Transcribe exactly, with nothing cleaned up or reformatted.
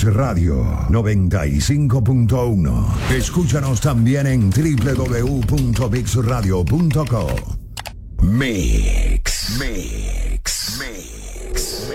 Radio noventa y cinco punto uno. Escúchanos también en doble u doble u doble u punto mix radio punto com. Mix, mix, mix, mix.